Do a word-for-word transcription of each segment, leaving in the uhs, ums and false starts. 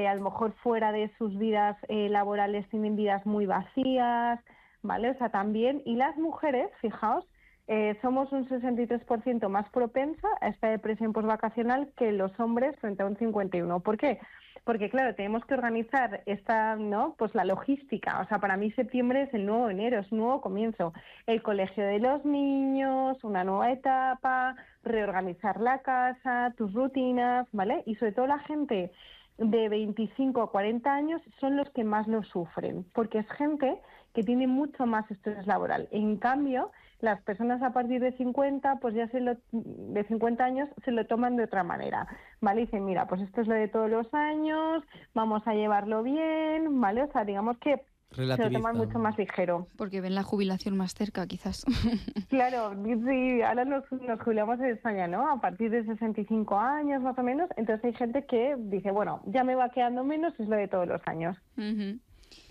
a lo mejor fuera de sus vidas eh, laborales tienen vidas muy vacías, ¿vale? O sea, también, y las mujeres, fijaos, eh, somos un sesenta y tres por ciento más propensa a esta depresión postvacacional que los hombres frente a un cincuenta y uno por ciento. ¿Por qué? Porque, claro, tenemos que organizar esta, ¿no? Pues la logística. O sea, para mí septiembre es el nuevo enero, es un nuevo comienzo. El colegio de los niños, una nueva etapa, reorganizar la casa, tus rutinas, ¿vale? Y sobre todo la gente de veinticinco a cuarenta años son los que más lo sufren, porque es gente que tiene mucho más estrés laboral. En cambio, las personas a partir de cincuenta, pues ya se lo, de cincuenta años se lo toman de otra manera, ¿vale? Dicen, mira, pues esto es lo de todos los años, vamos a llevarlo bien, ¿vale? O sea, digamos que se lo toman mucho más ligero. Porque ven la jubilación más cerca, quizás. Claro, sí, ahora nos, nos jubilamos en España, ¿no? A partir de sesenta y cinco años más o menos, entonces hay gente que dice, bueno, ya me va quedando menos, es lo de todos los años. Uh-huh.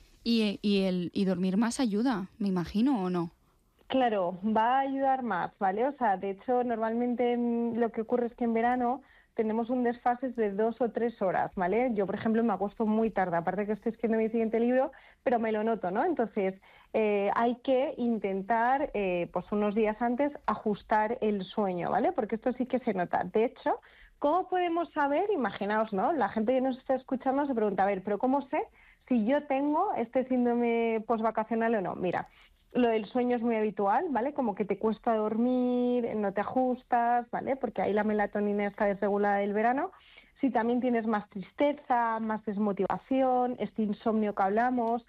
y, y, el, y dormir más ayuda, me imagino, ¿o no? Claro, va a ayudar más, ¿vale? O sea, de hecho, normalmente lo que ocurre es que en verano tenemos un desfase de dos o tres horas, ¿vale? Yo, por ejemplo, me acuesto muy tarde, aparte que estoy escribiendo mi siguiente libro, pero me lo noto, ¿no? Entonces, eh, hay que intentar, eh, pues unos días antes, ajustar el sueño, ¿vale? Porque esto sí que se nota. De hecho, ¿cómo podemos saber? Imaginaos, ¿no? La gente que nos está escuchando se pregunta, a ver, ¿pero cómo sé si yo tengo este síndrome postvacacional o no? Mira, lo del sueño es muy habitual, ¿vale? Como que te cuesta dormir, no te ajustas, ¿vale? Porque ahí la melatonina está desregulada del verano. Si también tienes más tristeza, más desmotivación, este insomnio que hablamos,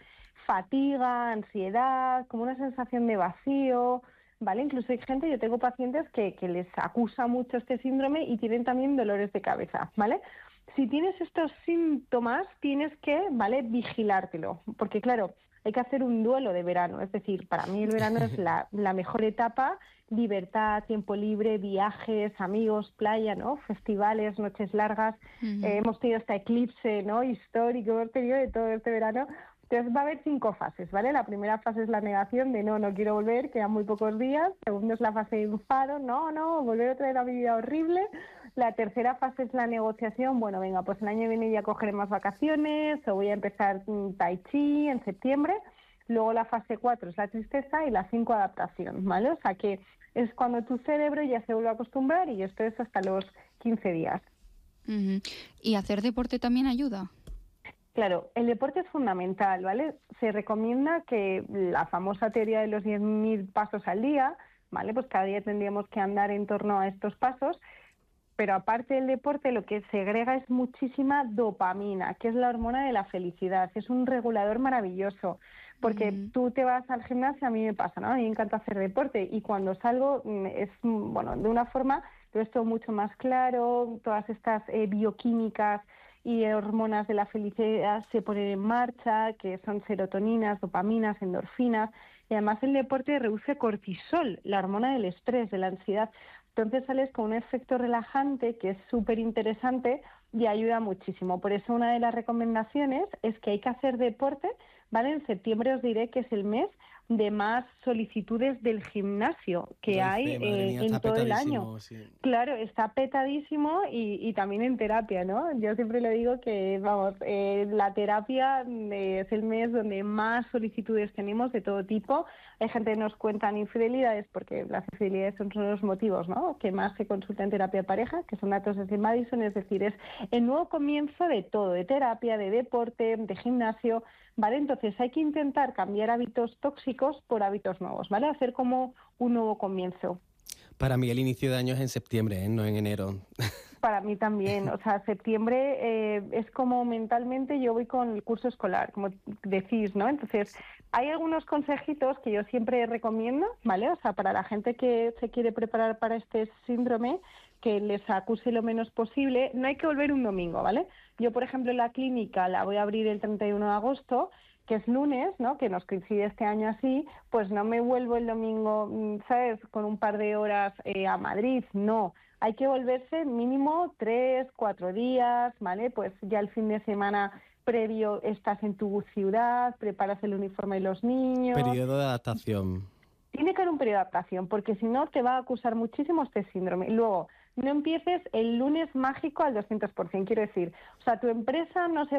fatiga, ansiedad, como una sensación de vacío, ¿vale? Incluso hay gente, yo tengo pacientes que, que les acusa mucho este síndrome y tienen también dolores de cabeza, ¿vale? Si tienes estos síntomas, tienes que, ¿vale?, vigilártelo, porque claro, hay que hacer un duelo de verano, es decir, para mí el verano es la, la mejor etapa, libertad, tiempo libre, viajes, amigos, playa, ¿no?, festivales, noches largas, uh-huh. eh, hemos tenido hasta eclipse, ¿no?, histórico, hemos tenido de todo este verano. Entonces va a haber cinco fases, ¿vale? La primera fase es la negación de no, no quiero volver, quedan muy pocos días. Segundo es la fase de enfado, no, no, volver otra vez a mi vida horrible. La tercera fase es la negociación, bueno, venga, pues el año viene ya cogeré más vacaciones o voy a empezar tai chi en septiembre. Luego la fase cuatro es la tristeza y la cinco adaptación, ¿vale? O sea que es cuando tu cerebro ya se vuelve a acostumbrar y esto es hasta los quince días. Uh-huh. ¿Y hacer deporte también ayuda? Claro, el deporte es fundamental, ¿vale? Se recomienda que la famosa teoría de los diez mil pasos al día, ¿vale? Pues cada día tendríamos que andar en torno a estos pasos, pero aparte del deporte lo que segrega es muchísima dopamina, que es la hormona de la felicidad, es un regulador maravilloso, porque mm. tú te vas al gimnasio, a mí me pasa, ¿no? A mí me encanta hacer deporte y cuando salgo es, bueno, de una forma, todo esto mucho más claro, todas estas eh, bioquímicas y hormonas de la felicidad se ponen en marcha, que son serotoninas, dopaminas, endorfinas, y además el deporte reduce cortisol, la hormona del estrés, de la ansiedad. Entonces sales con un efecto relajante que es súper interesante y ayuda muchísimo. Por eso una de las recomendaciones es que hay que hacer deporte, ¿vale? En septiembre os diré que es el mes de más solicitudes del gimnasio que Doy hay fe, madre eh, mía, en está todo el año. Sí. Claro, está petadísimo y, y también en terapia, ¿no? Yo siempre le digo que, vamos, eh, la terapia eh, es el mes donde más solicitudes tenemos de todo tipo. Hay gente que nos cuentan infidelidades, porque las infidelidades son los motivos, ¿no?, que más se consulta en terapia de pareja, que son datos de Madison, es decir, es el nuevo comienzo de todo, de terapia, de deporte, de gimnasio, ¿vale? Entonces hay que intentar cambiar hábitos tóxicos por hábitos nuevos, ¿vale? Hacer como un nuevo comienzo. Para mí el inicio de año es en septiembre, ¿eh? No en enero. Para mí también, o sea, septiembre eh, es como mentalmente yo voy con el curso escolar, como decís, ¿no? Entonces, hay algunos consejitos que yo siempre recomiendo, ¿vale? O sea, para la gente que se quiere preparar para este síndrome, que les acuse lo menos posible, no hay que volver un domingo, ¿vale? Yo, por ejemplo, la clínica la voy a abrir el treinta y uno de agosto, que es lunes, ¿no?, que nos coincide este año así, pues no me vuelvo el domingo, ¿sabes?, con un par de horas eh, a Madrid, no. Hay que volverse mínimo tres, cuatro días, ¿vale? Pues ya el fin de semana previo estás en tu ciudad, preparas el uniforme de los niños. Periodo de adaptación. Tiene que haber un periodo de adaptación, porque si no te va a acusar muchísimo este síndrome. Luego, no empieces el lunes mágico al doscientos por ciento, quiero decir. O sea, tu empresa no se